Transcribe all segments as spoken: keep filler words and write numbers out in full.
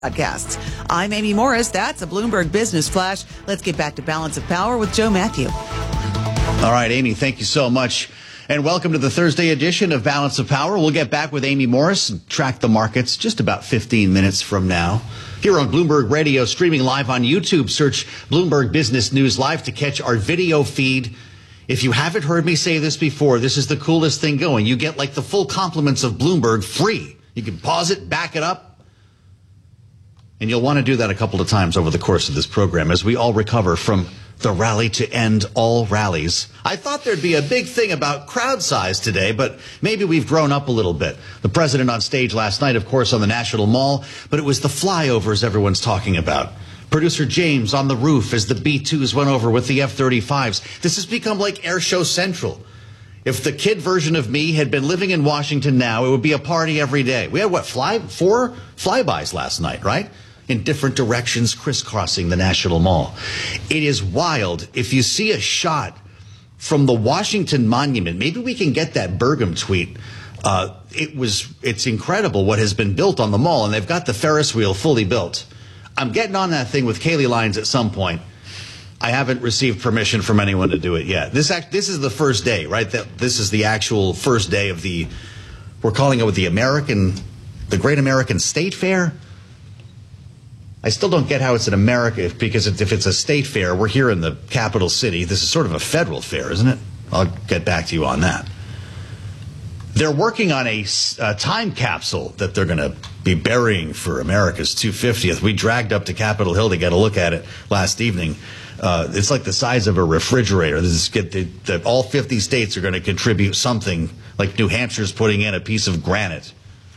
Podcasts. I'm Amy Morris. That's a Bloomberg Business Flash. Let's get back to Balance of Power with Joe Matthew. All right, Amy, thank you so much. And welcome to the Thursday edition of Balance of Power. We'll get back with Amy Morris and track the markets just about fifteen minutes from now. Here on Bloomberg Radio, streaming live on YouTube, search Bloomberg Business News Live to catch our video feed. If you haven't heard me say this before, this is the coolest thing going. You get like the full compliments of Bloomberg free. You can pause it, back it up. And you'll want to do that a couple of times over the course of this program as we all recover from the rally to end all rallies. I thought there'd be a big thing about crowd size today, but maybe we've grown up a little bit. The president on stage last night, of course, on the National Mall, but it was the flyovers everyone's talking about. Producer James on the roof as the B twos went over with the F thirty-fives. This has become like Air Show Central. If the kid version of me had been living in Washington now, it would be a party every day. We had, what, fly, four flybys last night, right? In different directions, crisscrossing the National Mall. It is wild. If you see a shot from the Washington Monument, maybe we can get that Burgum tweet. Uh, it was, it's incredible what has been built on the mall, and they've got the Ferris wheel fully built. I'm getting on that thing with Kaylee Lyons at some point. I haven't received permission from anyone to do it yet. This act, this is the first day, right? That this is the actual first day of the, we're calling it the American, the Great American State Fair. I still don't get how it's an America, because if it's a state fair, we're here in the capital city. This is sort of a federal fair, isn't it? I'll get back to you on that. They're working on a, a time capsule that they're going to be burying for America's two hundred fiftieth. We dragged up to Capitol Hill to get a look at it last evening. Uh, it's like the size of a refrigerator. This is get the, the, all fifty states are going to contribute something, like New Hampshire's putting in a piece of granite.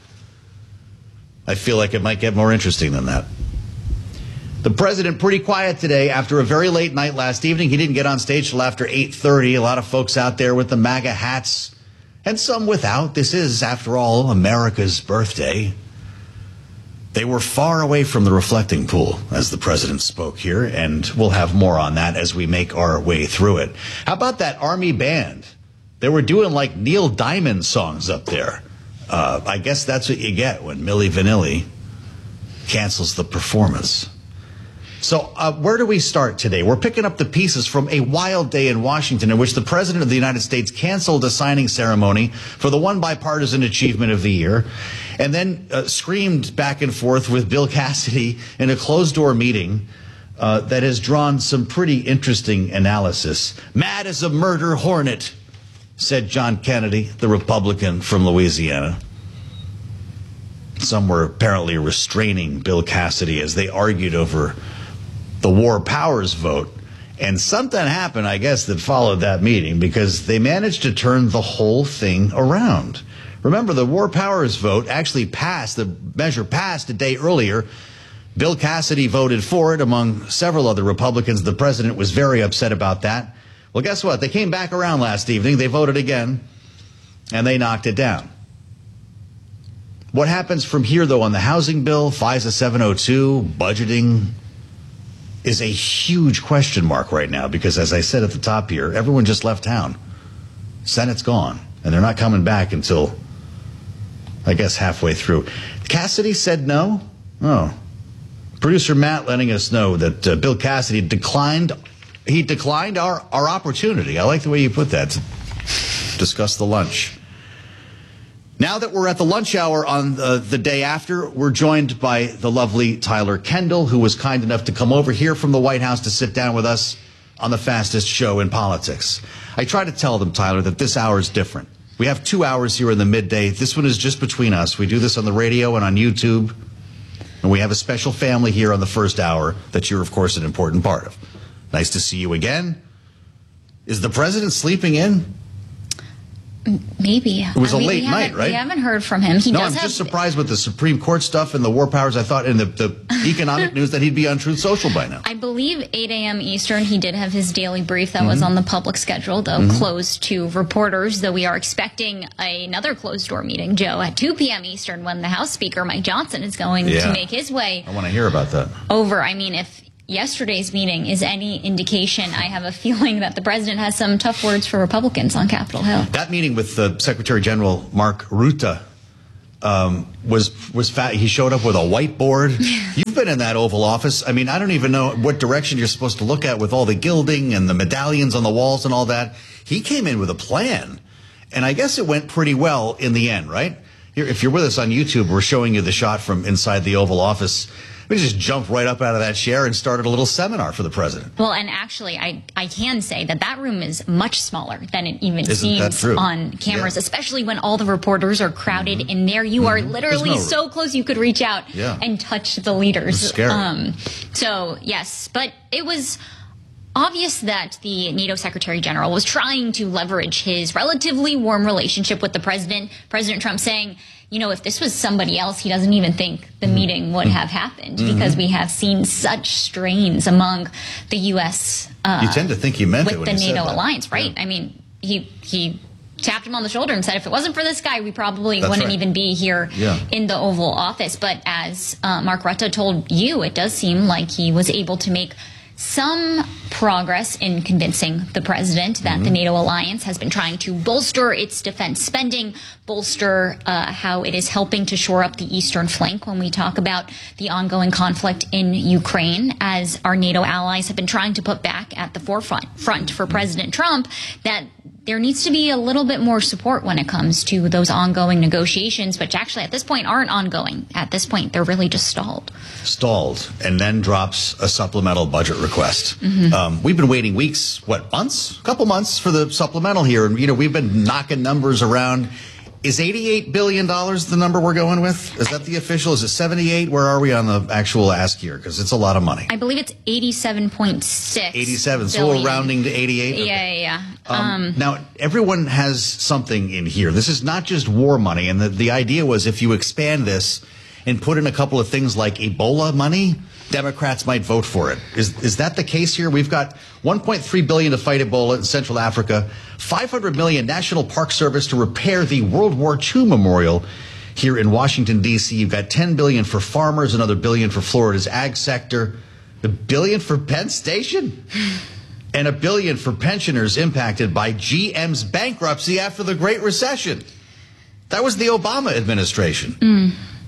I feel like it might get more interesting than that. The president pretty quiet today after a very late night last evening. He didn't get on stage till after eight thirty. A lot of folks out there with the MAGA hats and some without. This is, after all, America's birthday. They were far away from the reflecting pool as the president spoke here, and we'll have more on that as we make our way through it. How about that Army band? They were doing like Neil Diamond songs up there. Uh, I guess that's what you get when Milli Vanilli cancels the performance. So uh, where do we start today? We're picking up the pieces from a wild day in Washington in which the President of the United States canceled a signing ceremony for the one bipartisan achievement of the year, and then uh, screamed back and forth with Bill Cassidy in a closed-door meeting uh, that has drawn some pretty interesting analysis. Mad as a murder hornet, said John Kennedy, the Republican from Louisiana. Some were apparently restraining Bill Cassidy as they argued over the War Powers vote, and something happened, I guess, that followed that meeting, because they managed to turn the whole thing around. Remember, the War Powers vote actually passed, the measure passed a day earlier. Bill Cassidy voted for it among several other Republicans. The president was very upset about that. Well, guess what? They came back around last evening. They voted again, and they knocked it down. What happens from here, though, on the housing bill, FISA seven oh two, budgeting, is a huge question mark right now, because, as I said at the top here, everyone just left town. Senate's gone, and they're not coming back until, I guess, halfway through. Cassidy said no? Oh. Producer Matt letting us know that uh, Bill Cassidy declined, he declined our, our opportunity. I like the way you put that, to discuss the lunch. Now that we're at the lunch hour on the, the day after, we're joined by the lovely Tyler Kendall, who was kind enough to come over here from the White House to sit down with us on the fastest show in politics. I try to tell them, Tyler, that this hour is different. We have two hours here in the midday. This one is just between us. We do this on the radio and on YouTube. And we have a special family here on the first hour that you're, of course, an important part of. Nice to see you again. Is the president sleeping in? Maybe. It was I a mean, late night, right? We haven't heard from him. He no, does I'm have, just surprised with the Supreme Court stuff and the War Powers. I thought in the, the economic news that he'd be on Truth Social by now. I believe eight a.m. Eastern, he did have his daily brief that mm-hmm. was on the public schedule, though mm-hmm. closed to reporters, though we are expecting another closed-door meeting, Joe, at two p.m. Eastern when the House Speaker, Mike Johnson, is going yeah. to make his way I want to hear about that. over. I mean, if yesterday's meeting is any indication, I have a feeling that the president has some tough words for Republicans on Capitol Hill. That meeting with the Secretary General Mark Rutte, um, was was fat. He showed up with a whiteboard. You've been in that Oval Office. I mean, I don't even know what direction you're supposed to look at with all the gilding and the medallions on the walls and all that. He came in with a plan, and I guess it went pretty well in the end, right? Here, if you're with us on YouTube, we're showing you the shot from inside the Oval Office. We just jumped right up out of that chair and started a little seminar for the president. Well, and actually, I, I can say that that room is much smaller than it even Isn't seems on cameras, yeah. especially when all the reporters are crowded mm-hmm. in there. You mm-hmm. are literally no so close you could reach out yeah. and touch the leaders. It's scary. Um, so, yes, but it was obvious that the NATO Secretary General was trying to leverage his relatively warm relationship with the president. President Trump saying, you know, if this was somebody else, he doesn't even think the meeting would have happened mm-hmm. because we have seen such strains among the U S Uh, you tend to think he meant with it when the he NATO said that. alliance, right? Yeah. I mean, he he tapped him on the shoulder and said, if it wasn't for this guy, we probably That's wouldn't right. even be here yeah. in the Oval Office. But as uh, Mark Rutte told you, it does seem like he was able to make some progress in convincing the president that mm-hmm. the NATO alliance has been trying to bolster its defense spending, bolster uh, how it is helping to shore up the eastern flank when we talk about the ongoing conflict in Ukraine, as our NATO allies have been trying to put back at the forefront front for President Trump, that there needs to be a little bit more support when it comes to those ongoing negotiations, which actually at this point aren't ongoing. At this point, they're really just stalled. Stalled, and then drops a supplemental budget request. Mm-hmm. Um, we've been waiting weeks, what, months? A couple months for the supplemental here. And, you know, we've been knocking numbers around. Is eighty-eight billion dollars the number we're going with? Is that the official? Is it seventy-eight? Where are we on the actual ask here? Because it's a lot of money. I believe it's eighty-seven point six. eighty-seven, so we're rounding to eighty-eight? Yeah, okay. yeah, yeah. Um, um, now, everyone has something in here. This is not just war money. And the, the idea was if you expand this and put in a couple of things like Ebola money, Democrats might vote for it. Is is that the case here? We've got one point three billion dollars to fight Ebola in Central Africa, five hundred million dollars National Park Service to repair the World War Two memorial here in Washington, D C You've got ten billion dollars for farmers, another billion for Florida's ag sector, a billion for Penn Station, and a billion for pensioners impacted by G M's bankruptcy after the Great Recession. That was the Obama administration. Mm.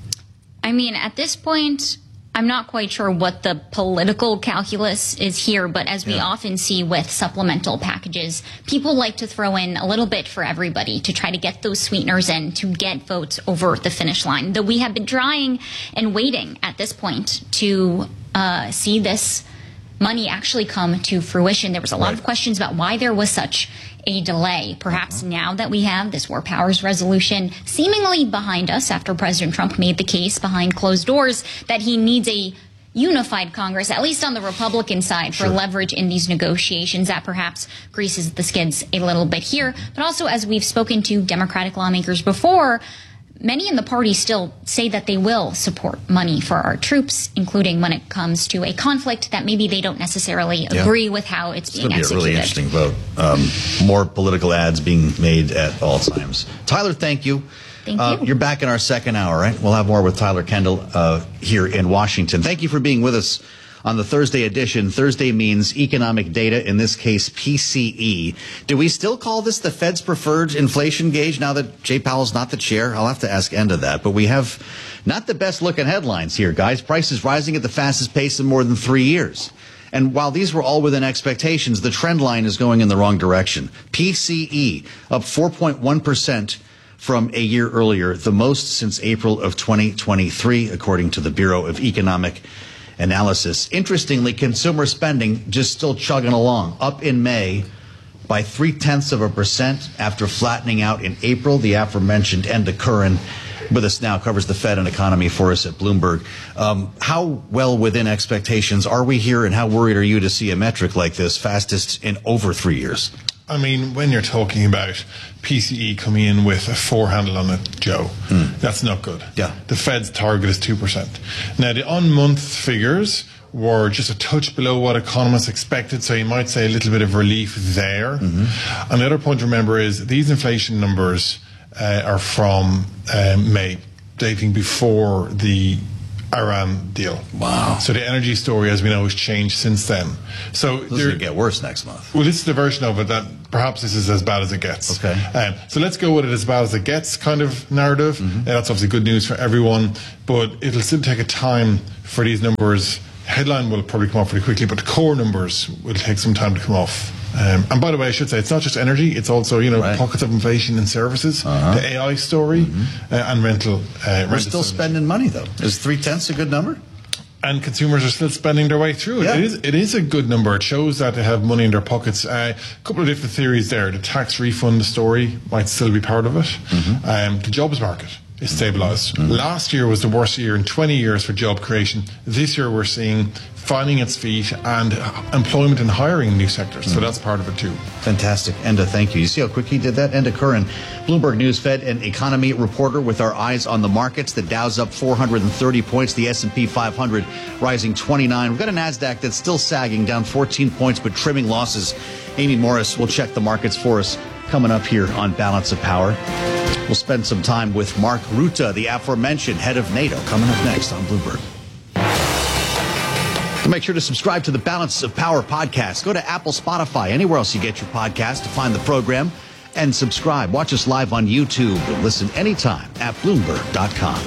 I mean, at this point, I'm not quite sure what the political calculus is here, but as we yeah. often see with supplemental packages, people like to throw in a little bit for everybody to try to get those sweeteners in, to get votes over the finish line. Though we have been trying and waiting at this point to uh, see this money actually come to fruition. There was a lot right. of questions about why there was such a delay. Perhaps uh-huh. now that we have this War Powers resolution seemingly behind us after President Trump made the case behind closed doors that he needs a unified Congress, at least on the Republican side, for sure. leverage in these negotiations, that perhaps greases the skids a little bit here. But also, as we've spoken to Democratic lawmakers before, many in the party still say that they will support money for our troops, including when it comes to a conflict that maybe they don't necessarily yeah. agree with how it's, it's being executed. It's going to be a executed. really interesting vote. Um, more political ads being made at all times. Tyler, thank you. Thank uh, you. You're back in our second hour, right? We'll have more with Tyler Kendall uh, here in Washington. Thank you for being with us on the Thursday edition. Thursday means economic data, in this case P C E. Do we still call this the Fed's preferred inflation gauge now that Jay Powell's not the chair? I'll have to ask Enda that. But we have not the best looking headlines here, guys. Prices rising at the fastest pace in more than three years. And while these were all within expectations, the trend line is going in the wrong direction. P C E up four point one percent from a year earlier, the most since April of twenty twenty-three, according to the Bureau of Economic Analysis. Interestingly, consumer spending just still chugging along, up in May by three-tenths of a percent after flattening out in April. The aforementioned Enda Curran with us now covers the Fed and economy for us at Bloomberg. Um, how well within expectations are we here, and how worried are you to see a metric like this, fastest in over three years? I mean, when you're talking about P C E coming in with a four handle on it, Joe, mm. that's not good. Yeah. The Fed's target is two percent. Now, the on-month figures were just a touch below what economists expected, so you might say a little bit of relief there. Mm-hmm. And the other point to remember is these inflation numbers uh, are from uh, May, dating before the Iran deal. Wow. So the energy story, as we know, has changed since then. So This is going to get worse next month. Well, this is the version of it that perhaps this is as bad as it gets. Okay. Um, so let's go with it as bad as it gets kind of narrative. Mm-hmm. Uh, that's obviously good news for everyone, but it'll still take a time for these numbers. Headline will probably come off pretty quickly, but the core numbers will take some time to come off. Um, and by the way, I should say, it's not just energy, it's also, you know, right. pockets of inflation in services, uh-huh. the A I story, mm-hmm. uh, and rental. Uh, We're still spending money, though. Is three-tenths a good number? And consumers are still spending their way through it. Yeah. It is it is a good number. It shows that they have money in their pockets. Uh, a couple of different theories there. The tax refund story might still be part of it. Mm-hmm. Um, the jobs market is stabilised. Mm-hmm. Last year was the worst year in twenty years for job creation. This year we're seeing finding its feet and employment and hiring in new sectors. Mm-hmm. So that's part of it too. Fantastic. Enda, thank you. You see how quick he did that? Enda Curran, Bloomberg News Fed and economy reporter with our eyes on the markets. The Dow's up four hundred thirty points. The S and P five hundred rising twenty-nine. We've got a NASDAQ that's still sagging, down fourteen points, but trimming losses. Amy Morris will check the markets for us coming up here on Balance of Power. We'll spend some time with Mark Rutte, the aforementioned head of NATO, coming up next on Bloomberg. So make sure to subscribe to the Balance of Power podcast. Go to Apple, Spotify, anywhere else you get your podcast to find the program and subscribe. Watch us live on YouTube and listen anytime at Bloomberg dot com.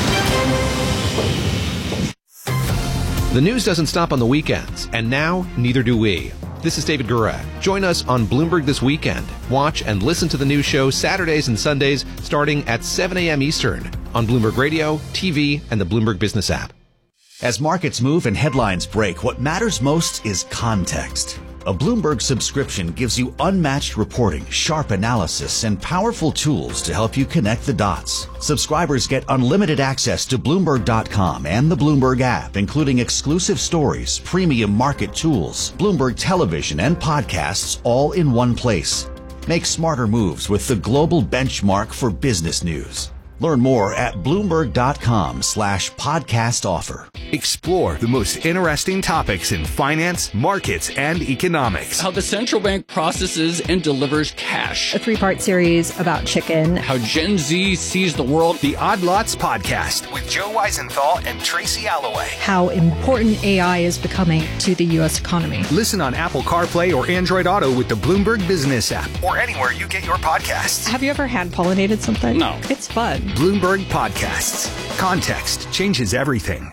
The news doesn't stop on the weekends, and now neither do we. This is David Gura. Join us on Bloomberg This Weekend. Watch and listen to the news show Saturdays and Sundays starting at seven a.m. Eastern on Bloomberg Radio, T V, and the Bloomberg Business app. As markets move and headlines break, what matters most is context. A Bloomberg subscription gives you unmatched reporting, sharp analysis, and powerful tools to help you connect the dots. Subscribers get unlimited access to Bloomberg dot com and the Bloomberg app, including exclusive stories, premium market tools, Bloomberg television, and podcasts all in one place. Make smarter moves with the global benchmark for business news. Learn more at Bloomberg dot com slash podcast offer. Explore the most interesting topics in finance, markets, and economics. How the central bank processes and delivers cash. A three-part series about chicken. How Gen Z sees the world. The Odd Lots Podcast with Joe Weisenthal and Tracy Alloway. How important A I is becoming to the U S economy. Listen on Apple CarPlay or Android Auto with the Bloomberg Business app or anywhere you get your podcasts. Have you ever hand-pollinated something? No. It's fun. Bloomberg Podcasts. Context changes everything.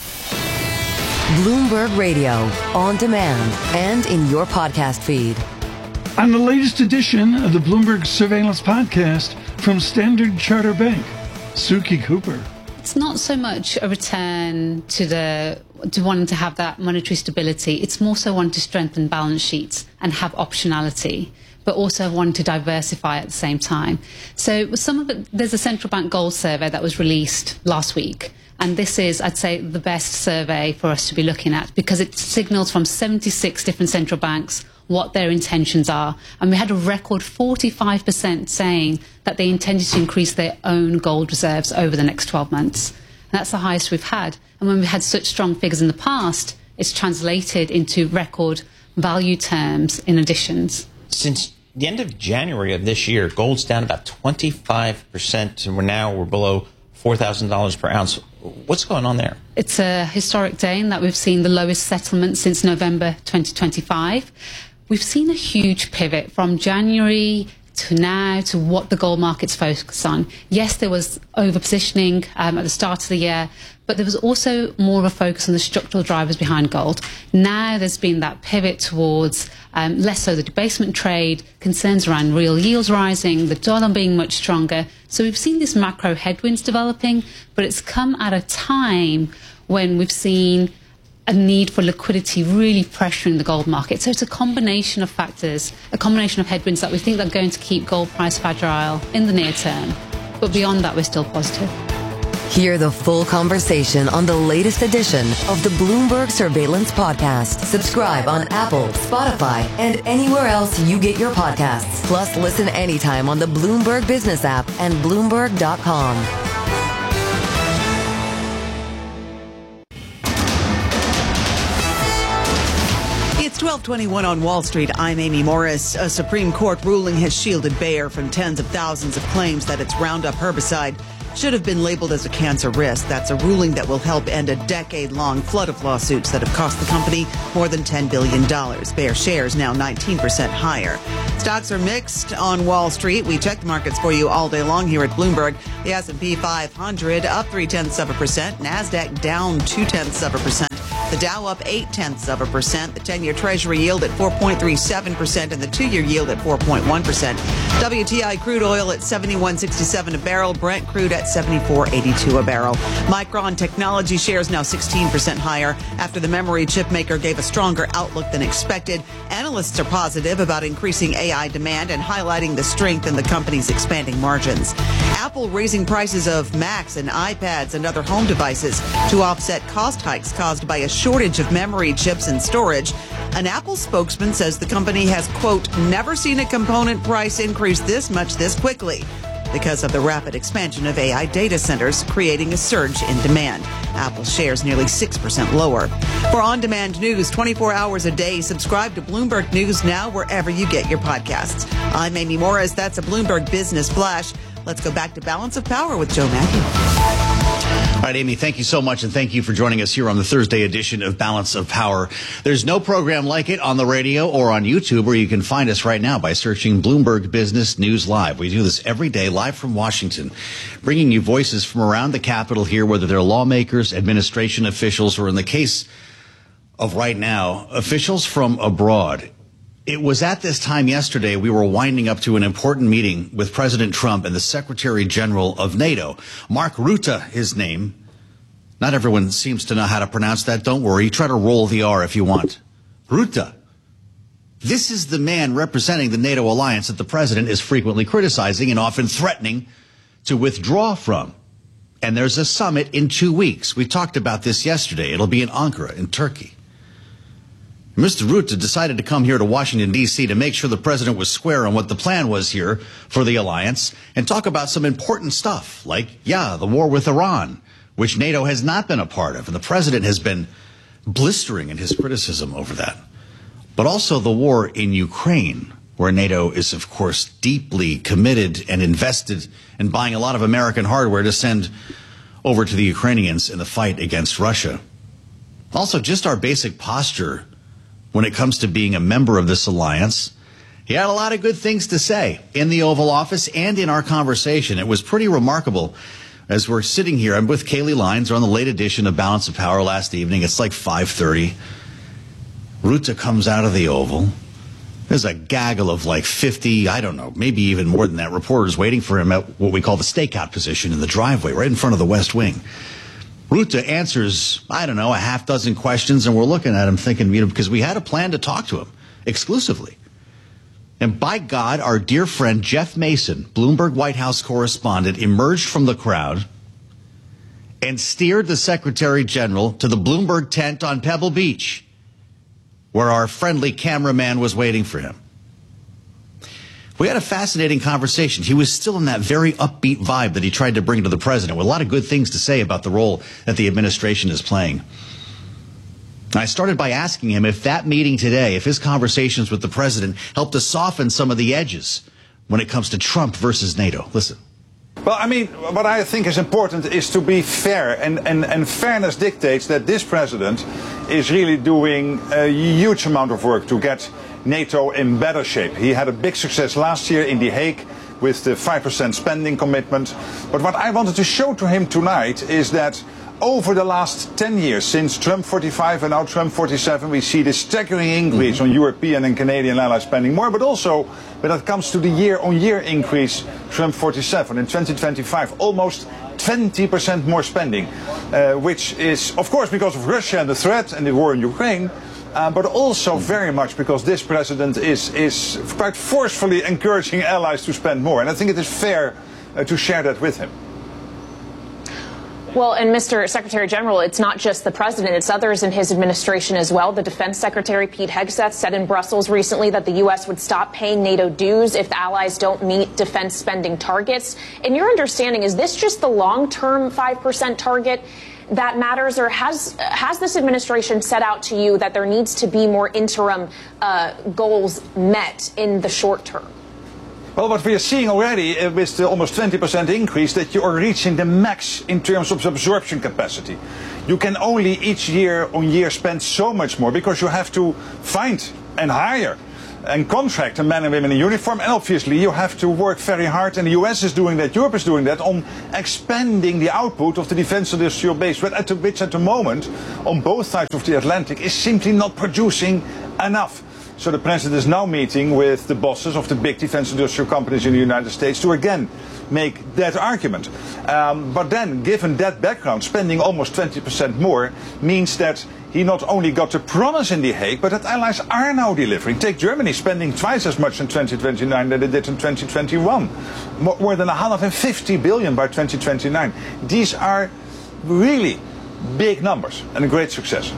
Bloomberg Radio, on demand and in your podcast feed. On the latest edition of the Bloomberg Surveillance Podcast from Standard Chartered Bank, Suki Cooper. It's not so much a return to the to wanting to have that monetary stability. It's more so wanting to strengthen balance sheets and have optionality, but also wanting to diversify at the same time. So some of it, there's a central bank gold survey that was released last week. And this is, I'd say, the best survey for us to be looking at because it signals from seventy-six different central banks what their intentions are. And we had a record forty-five percent saying that they intended to increase their own gold reserves over the next twelve months. And that's the highest we've had. And when we had such strong figures in the past, it's translated into record value terms in additions. Since the end of January of this year, gold's down about twenty-five percent, and we're now we're below four thousand dollars per ounce. What's going on there? It's a historic day in that we've seen the lowest settlement since November twenty twenty-five. We've seen a huge pivot from January to now to what the gold market's focus on. Yes, there was overpositioning um, at the start of the year, but there was also more of a focus on the structural drivers behind gold. Now there's been that pivot towards um, less so the debasement trade, concerns around real yields rising, the dollar being much stronger. So we've seen these macro headwinds developing, but it's come at a time when we've seen a need for liquidity really pressuring the gold market. So it's a combination of factors, a combination of headwinds that we think are going to keep gold price fragile in the near term. But beyond that, we're still positive. Hear the full conversation on the latest edition of the Bloomberg Surveillance Podcast. Subscribe on Apple, Spotify, and anywhere else you get your podcasts. Plus, listen anytime on the Bloomberg Business app and Bloomberg dot com. It's twelve twenty-one on Wall Street. I'm Amy Morris. A Supreme Court ruling has shielded Bayer from tens of thousands of claims that its Roundup herbicide should have been labeled as a cancer risk. That's a ruling that will help end a decade-long flood of lawsuits that have cost the company more than ten billion dollars. Bayer shares now nineteen percent higher. Stocks are mixed on Wall Street. We check the markets for you all day long here at Bloomberg. The S and P five hundred up three-tenths of a percent. NASDAQ down two-tenths of a percent. The Dow up eight-tenths of a percent. The ten-year Treasury yield at four point three seven percent and the two-year yield at four point one percent. W T I crude oil at seventy-one sixty-seven a barrel. Brent crude at seventy-four eighty-two a barrel. Micron Technology shares now sixteen percent higher after the memory chip maker gave a stronger outlook than expected. Analysts are positive about increasing A I demand and highlighting the strength in the company's expanding margins. Apple raising prices of Macs and iPads and other home devices to offset cost hikes caused by a shortage of memory chips and storage. An Apple spokesman says the company has, quote, never seen a component price increase this much this quickly because of the rapid expansion of A I data centers, creating a surge in demand. Apple shares nearly six percent lower. For on-demand news twenty-four hours a day, subscribe to Bloomberg News Now wherever you get your podcasts. I'm Amy Morris. That's a Bloomberg Business Flash. Let's go back to Balance of Power with Joe Mackey. All right, Amy, thank you so much, and thank you for joining us here on the Thursday edition of Balance of Power. There's no program like it on the radio or on YouTube, where you can find us right now by searching Bloomberg Business News Live. We do this every day, live from Washington, bringing you voices from around the Capitol here, whether they're lawmakers, administration officials, or in the case of right now, officials from abroad. It was at this time yesterday we were winding up to an important meeting with President Trump and the Secretary General of NATO. Mark Rutte, his name. Not everyone seems to know how to pronounce that. Don't worry. Try to roll the R if you want. Rutte. This is the man representing the NATO alliance that the president is frequently criticizing and often threatening to withdraw from. And there's a summit in two weeks. We talked about this yesterday. It'll be in Ankara in Turkey. Mister Rutte decided to come here to Washington, D C to make sure the president was square on what the plan was here for the alliance and talk about some important stuff like, yeah, the war with Iran, which NATO has not been a part of. And the president has been blistering in his criticism over that. But also the war in Ukraine, where NATO is, of course, deeply committed and invested in buying a lot of American hardware to send over to the Ukrainians in the fight against Russia. Also, just our basic posture when it comes to being a member of this alliance. He had a lot of good things to say in the Oval Office and in our conversation. It was pretty remarkable. As we're sitting here, I'm with Kaylee Lyons. We're on the late edition of Balance of Power last evening. It's like five thirty. Rutte comes out of the Oval. There's a gaggle of like fifty, I don't know, maybe even more than that, reporters waiting for him at what we call the stakeout position in the driveway, right in front of the West Wing. Rutte answers, I don't know, a half dozen questions, and we're looking at him thinking, you know, because we had a plan to talk to him exclusively. And by God, our dear friend Jeff Mason, Bloomberg White House correspondent, emerged from the crowd and steered the Secretary General to the Bloomberg tent on Pebble Beach, where our friendly cameraman was waiting for him. We had a fascinating conversation. He was still in that very upbeat vibe that he tried to bring to the president, with a lot of good things to say about the role that the administration is playing. I started by asking him if that meeting today, if his conversations with the president helped to soften some of the edges when it comes to Trump versus NATO. Listen. Well, I mean, what I think is important is to be fair, and, and, and fairness dictates that this president is really doing a huge amount of work to get NATO in better shape. He had a big success last year in The Hague with the five percent spending commitment. But what I wanted to show to him tonight is that over the last ten years, since Trump forty-five and now Trump forty-seven, we see this staggering increase mm-hmm. on European and Canadian allies spending more, but also when it comes to the year-on-year increase, Trump forty-seven in twenty twenty-five, almost twenty percent more spending, uh, which is, of course, because of Russia and the threat and the war in Ukraine, uh, but also very much because this president is, is quite forcefully encouraging allies to spend more. And I think it is fair uh, to share that with him. Well, and Mister Secretary General, it's not just the president, it's others in his administration as well. The Defense Secretary Pete Hegseth said in Brussels recently that the U S would stop paying NATO dues if the allies don't meet defense spending targets. In your understanding, is this just the long-term five percent target that matters, or has has this administration set out to you that there needs to be more interim uh, goals met in the short term? Well, what we are seeing already uh, with the almost twenty percent increase, that you are reaching the max in terms of absorption capacity. You can only each year on year spend so much more because you have to find and hire and contract men and women in uniform, and obviously you have to work very hard, and the U S is doing that, Europe is doing that, on expanding the output of the defense industrial base, which at the, which at the moment, on both sides of the Atlantic, is simply not producing enough. So the president is now meeting with the bosses of the big defense industrial companies in the United States to again make that argument. Um, but then, given that background, spending almost twenty percent more means that he not only got the promise in The Hague, but that allies are now delivering. Take Germany, spending twice as much in twenty twenty-nine than they did in twenty twenty-one. More than one hundred fifty billion by twenty twenty-nine. These are really big numbers and a great success.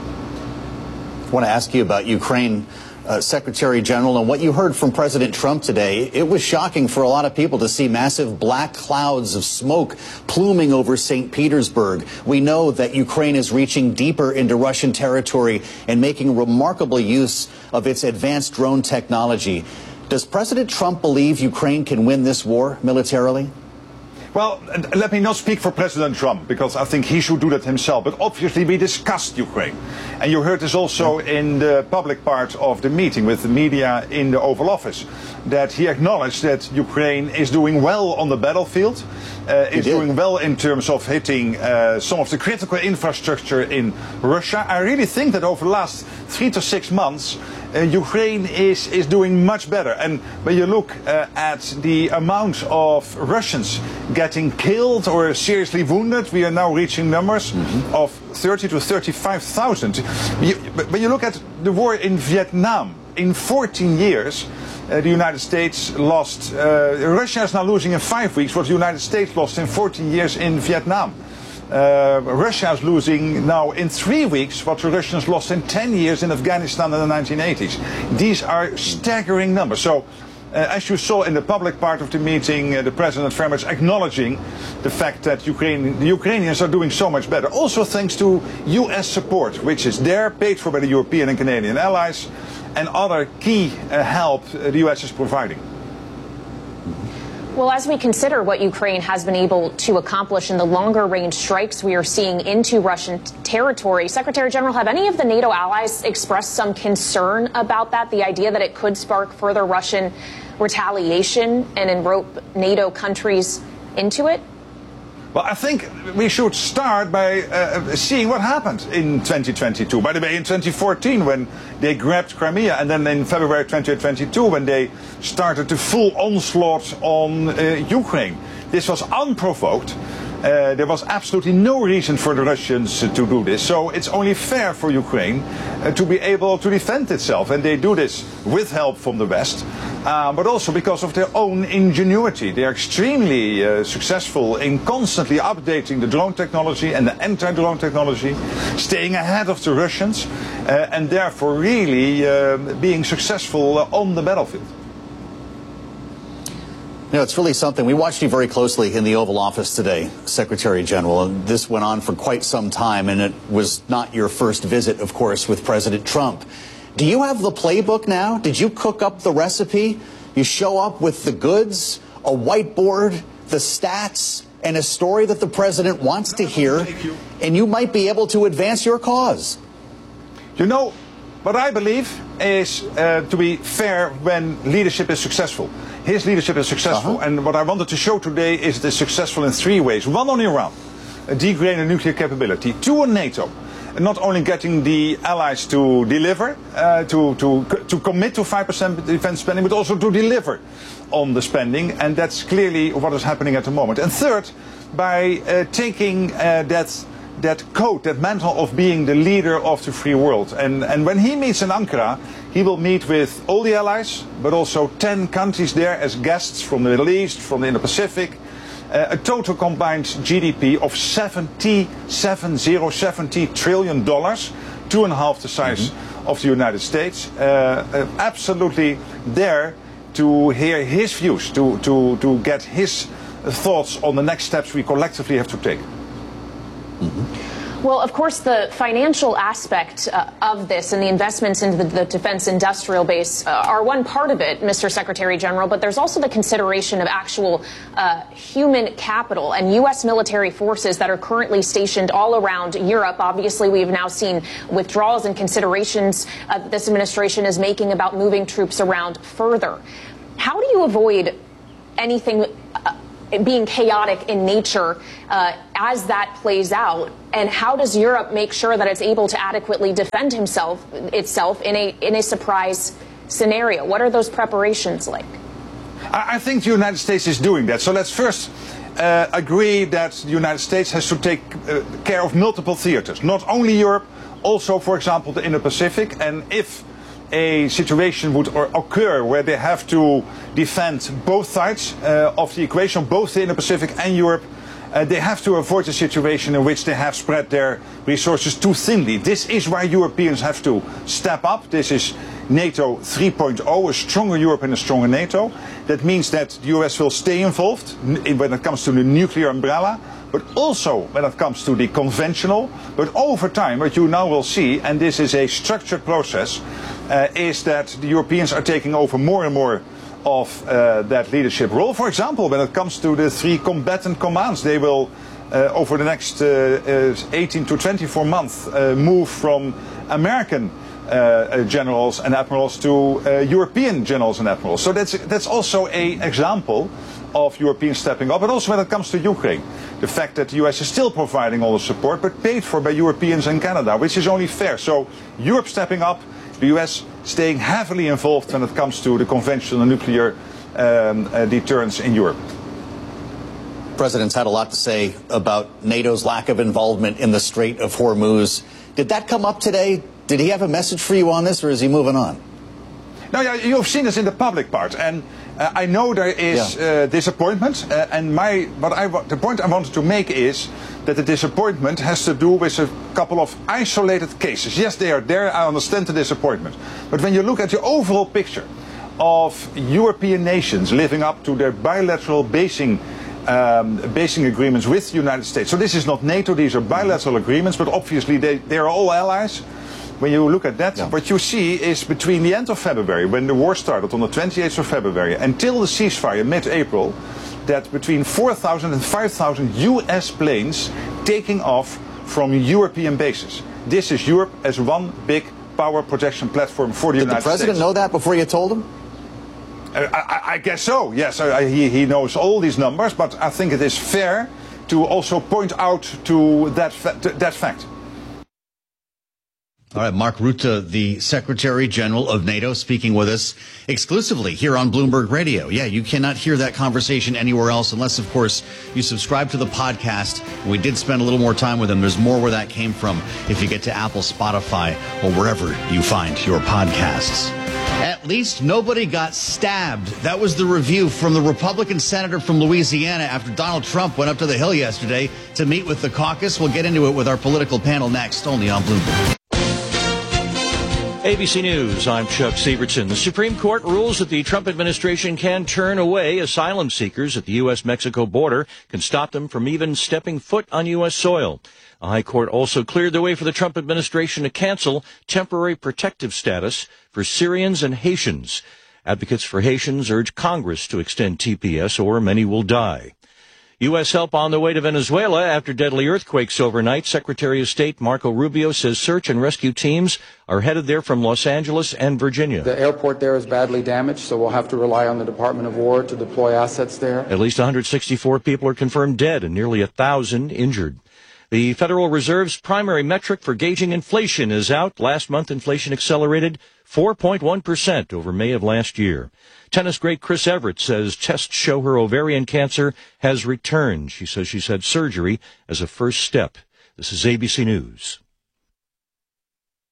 I want to ask you about Ukraine. Uh, Secretary General, and what you heard from President Trump today, it was shocking for a lot of people to see massive black clouds of smoke pluming over Saint Petersburg. We know that Ukraine is reaching deeper into Russian territory and making remarkable use of its advanced drone technology. Does President Trump believe Ukraine can win this war militarily? Well, let me not speak for President Trump, because I think he should do that himself. But obviously we discussed Ukraine. And you heard this also in the public part of the meeting with the media in the Oval Office, that he acknowledged that Ukraine is doing well on the battlefield, uh, is doing well in terms of hitting uh, some of the critical infrastructure in Russia. I really think that over the last three to six months, Uh, Ukraine is, is doing much better. And when you look uh, at the amount of Russians getting killed or seriously wounded, we are now reaching numbers mm-hmm. of thirty to thirty-five thousand. But when you look at the war in Vietnam, in fourteen years, uh, the United States lost, uh, Russia is now losing in five weeks what the United States lost in fourteen years in Vietnam. Uh, Russia is losing now in three weeks what the Russians lost in ten years in Afghanistan in the nineteen eighties. These are staggering numbers. So, uh, as you saw in the public part of the meeting, uh, the President very much acknowledging the fact that Ukraine, the Ukrainians are doing so much better. Also thanks to U S support, which is there, paid for by the European and Canadian allies, and other key uh, help uh, the U S is providing. Well, as we consider what Ukraine has been able to accomplish in the longer range strikes we are seeing into Russian territory, Secretary General, have any of the NATO allies expressed some concern about that, the idea that it could spark further Russian retaliation and enrope NATO countries into it? Well, I think we should start by uh, seeing what happened in twenty twenty-two. By the way, in twenty fourteen, when they grabbed Crimea, and then in February twenty twenty-two, when they started the full onslaught on uh, Ukraine. This was unprovoked. Uh, there was absolutely no reason for the Russians uh, to do this. So it's only fair for Ukraine uh, to be able to defend itself. And they do this with help from the West, uh, but also because of their own ingenuity. They are extremely uh, successful in constantly updating the drone technology and the anti-drone technology, staying ahead of the Russians, uh, and therefore really uh, being successful uh, on the battlefield. You know, it's really something. We watched you very closely in the Oval Office today, Secretary General, and this went on for quite some time, and it was not your first visit, of course, with President Trump. Do you have the playbook now? Did you cook up the recipe? You show up with the goods, a whiteboard, the stats, and a story that the president wants to hear, and you might be able to advance your cause. You know, what I believe is uh, to be fair when leadership is successful. His leadership is successful, uh-huh. and what I wanted to show today is it is successful in three ways. One, on Iran, uh, degrading nuclear capability. Two, on NATO, not only getting the allies to deliver, uh, to, to, to commit to five percent defense spending, but also to deliver on the spending, and that's clearly what is happening at the moment. And third, by uh, taking uh, that that code, that mantle of being the leader of the free world. And, and when he meets in Ankara, he will meet with all the allies, but also ten countries there as guests from the Middle East, from the Indo-Pacific, uh, a total combined G D P of seventy, seven zero, seventy trillion dollars, two and a half the size mm-hmm. of the United States. Uh, uh, absolutely there to hear his views, to, to, to get his thoughts on the next steps we collectively have to take. Mm-hmm. Well, of course, the financial aspect uh, of this and the investments into the, the defense industrial base uh, are one part of it, Mister Secretary General, but there's also the consideration of actual uh, human capital and U S military forces that are currently stationed all around Europe. Obviously, we've now seen withdrawals and considerations uh, that this administration is making about moving troops around further. How do you avoid anything uh, being chaotic in nature uh, as that plays out, and how does Europe make sure that it's able to adequately defend himself itself in a in a surprise scenario? What are those preparations like? I, I think the United States is doing that. So let's first uh, agree that the United States has to take uh, care of multiple theaters, not only Europe, also, for example, the Indo-Pacific. And if a situation would occur where they have to defend both sides uh, of the equation, both the Indo-Pacific and Europe, uh, they have to avoid a situation in which they have spread their resources too thinly. This is why Europeans have to step up. This is NATO three point oh, a stronger Europe and a stronger NATO. That means that the U S will stay involved when it comes to the nuclear umbrella, but also when it comes to the conventional. But over time, what you now will see, and this is a structured process, uh, is that the Europeans are taking over more and more of uh, that leadership role. For example, when it comes to the three combatant commands, they will, uh, over the next uh, uh, eighteen to twenty-four months, uh, move from American Uh, generals and admirals to uh, European generals and admirals. So that's that's also an example of Europeans stepping up. But also when it comes to Ukraine, the fact that the U S is still providing all the support, but paid for by Europeans and Canada, which is only fair. So Europe stepping up, the U S staying heavily involved when it comes to the conventional nuclear um, uh, deterrence in Europe. The President's had a lot to say about NATO's lack of involvement in the Strait of Hormuz. Did that come up today? Did he have a message for you on this, or is he moving on? No, yeah, you've seen this in the public part, and uh, I know there is yeah. uh, disappointment. Uh, and my, but I, the point I wanted to make is that the disappointment has to do with a couple of isolated cases. Yes, they are there. I understand the disappointment, but when you look at the overall picture of European nations living up to their bilateral basing um, basing agreements with the United States. So this is not NATO; these are bilateral agreements, but obviously they, they are all allies. When you look at that, yeah. what you see is between the end of February, when the war started on the twenty-eighth of February, until the ceasefire mid-April, that between four thousand and five thousand U S planes taking off from European bases. This is Europe as one big power projection platform for the Did United States. Did the President know that before you told him? Uh, I, I guess so, yes. I, he, he knows all these numbers, but I think it is fair to also point out to that, fa to that fact. All right, Mark Rutte, the Secretary General of NATO, speaking with us exclusively here on Bloomberg Radio. Yeah, you cannot hear that conversation anywhere else unless, of course, you subscribe to the podcast. We did spend a little more time with him. There's more where that came from if you get to Apple, Spotify, or wherever you find your podcasts. At least nobody got stabbed. That was the review from the Republican senator from Louisiana after Donald Trump went up to the Hill yesterday to meet with the caucus. We'll get into it with our political panel next, only on Bloomberg. A B C News, I'm Chuck Sievertson. The Supreme Court rules that the Trump administration can turn away asylum seekers at the U S Mexico border, can stop them from even stepping foot on U S soil. The High Court also cleared the way for the Trump administration to cancel temporary protective status for Syrians and Haitians. Advocates for Haitians urge Congress to extend T P S or many will die. U S help on the way to Venezuela after deadly earthquakes overnight. Secretary of State Marco Rubio says search and rescue teams are headed there from Los Angeles and Virginia. The airport there is badly damaged, so we'll have to rely on the Department of War to deploy assets there. At least one hundred sixty-four people are confirmed dead and nearly one thousand injured. The Federal Reserve's primary metric for gauging inflation is out. Last month, inflation accelerated four point one percent over May of last year. Tennis great Chris Evert says tests show her ovarian cancer has returned. She says she's had surgery as a first step. This is A B C News.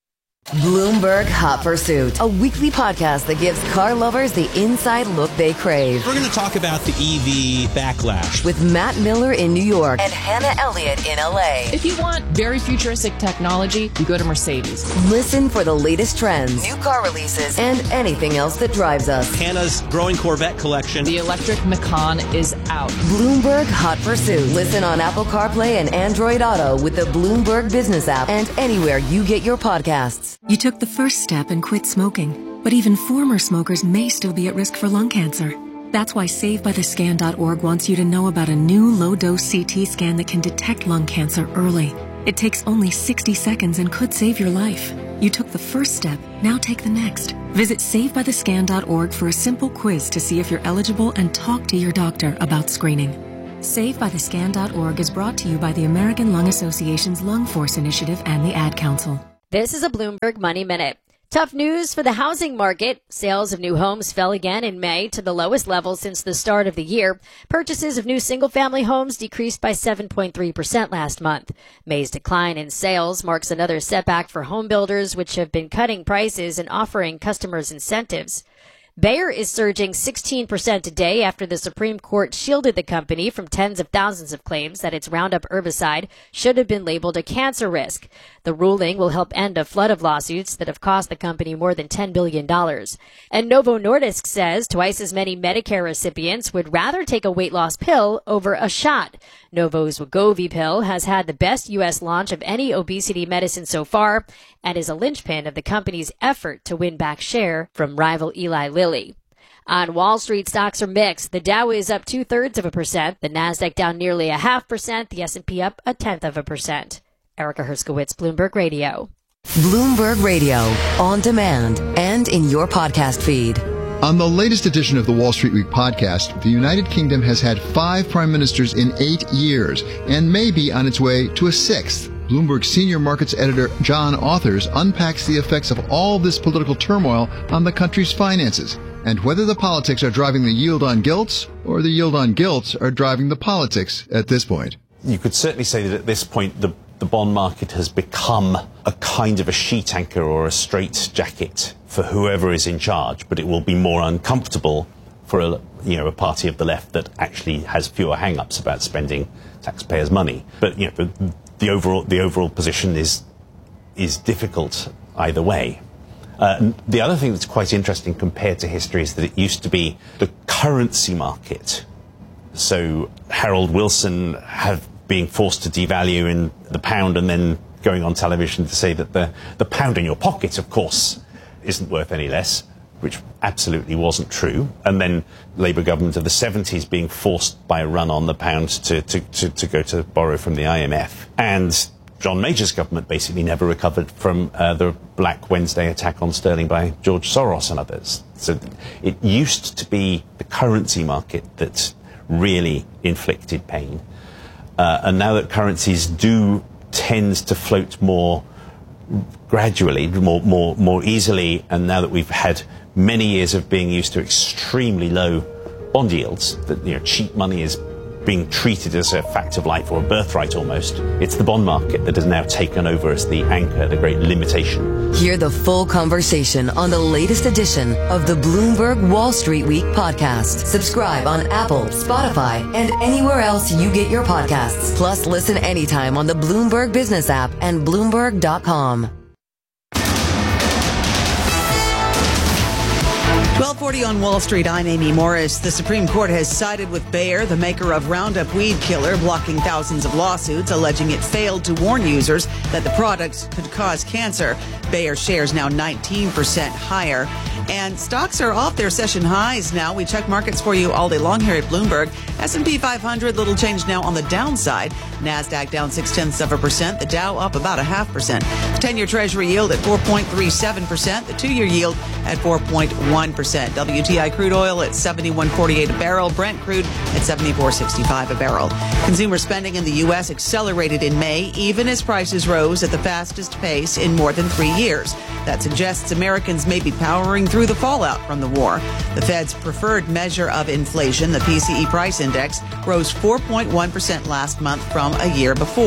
Bloomberg Hot Pursuit, a weekly podcast that gives car lovers the inside look they crave. We're going to talk about the E V backlash with Matt Miller in New York and Hannah Elliott in L A. If you want very futuristic technology, you go to Mercedes. Listen for the latest trends, new car releases, and anything else that drives us. Hannah's growing Corvette collection. The electric Macan is out. Bloomberg Hot Pursuit. Listen on Apple CarPlay and Android Auto with the Bloomberg Business app and anywhere you get your podcasts. You took the first step and quit smoking, but even former smokers may still be at risk for lung cancer. That's why Save By The Scan dot org wants you to know about a new low-dose C T scan that can detect lung cancer early. It takes only sixty seconds and could save your life. You took the first step, now take the next. Visit Save By The Scan dot org for a simple quiz to see if you're eligible and talk to your doctor about screening. Save By The Scan dot org is brought to you by the American Lung Association's Lung Force Initiative and the Ad Council. This is a Bloomberg Money Minute. Tough news for the housing market. Sales of new homes fell again in May to the lowest level since the start of the year. Purchases of new single-family homes decreased by seven point three percent last month. May's decline in sales marks another setback for home builders, which have been cutting prices and offering customers incentives. Bayer is surging sixteen percent today after the Supreme Court shielded the company from tens of thousands of claims that its Roundup herbicide should have been labeled a cancer risk. The ruling will help end a flood of lawsuits that have cost the company more than ten billion dollars. And Novo Nordisk says twice as many Medicare recipients would rather take a weight loss pill over a shot. Novo's Wegovy pill has had the best U S launch of any obesity medicine so far and is a linchpin of the company's effort to win back share from rival Eli Lilly. On Wall Street, stocks are mixed. The Dow is up two-thirds of a percent, the Nasdaq down nearly a half percent, the S and P up a tenth of a percent. Erica Herskowitz, Bloomberg Radio. Bloomberg Radio, on demand and in your podcast feed. On the latest edition of the Wall Street Week podcast, the United Kingdom has had five prime ministers in eight years and may be on its way to a sixth. Bloomberg senior markets editor John Authers unpacks the effects of all this political turmoil on the country's finances and whether the politics are driving the yield on gilts or the yield on gilts are driving the politics at this point. You could certainly say that at this point the, the bond market has become a kind of a sheet anchor or a straitjacket for whoever is in charge, but it will be more uncomfortable for a, you know, a party of the left that actually has fewer hang-ups about spending taxpayers' money. But you know, the, the overall the overall position is is difficult either way. Uh, the other thing that's quite interesting compared to history is that it used to be the currency market. So Harold Wilson have being forced to devalue in the pound and then going on television to say that the, the pound in your pocket, of course, isn't worth any less, which absolutely wasn't true. And then Labour government of the seventies being forced by a run on the pound to, to, to, to go to borrow from the I M F. And John Major's government basically never recovered from uh, the Black Wednesday attack on sterling by George Soros and others. So it used to be the currency market that really inflicted pain. Uh, and now that currencies do tend to float more gradually, more, more, more easily, and now that we've had many years of being used to extremely low bond yields, that you know, cheap money is being treated as a fact of life or a birthright almost, it's the bond market that has now taken over as the anchor, the great limitation. Hear the full conversation on the latest edition of the Bloomberg Wall Street Week podcast. Subscribe on Apple, Spotify, and anywhere else you get your podcasts. Plus, listen anytime on the Bloomberg Business app and Bloomberg dot com. twelve forty on Wall Street, I'm Amy Morris. The Supreme Court has sided with Bayer, the maker of Roundup weed killer, blocking thousands of lawsuits, alleging it failed to warn users that the products could cause cancer. Bayer shares now nineteen percent higher. And stocks are off their session highs now. We check markets for you all day long here at Bloomberg. S and P five hundred, little change now on the downside. NASDAQ down six-tenths of a percent. The Dow up about a half percent. ten-year Treasury yield at four point three seven percent. The two-year yield at four point one percent. W T I crude oil at seventy-one forty-eight a barrel. Brent crude at seventy-four sixty-five a barrel. Consumer spending in the U S accelerated in May, even as prices rose at the fastest pace in more than three years. That suggests Americans may be powering through the fallout from the war. The Fed's preferred measure of inflation, the P C E price index, rose four point one percent last month from a year before.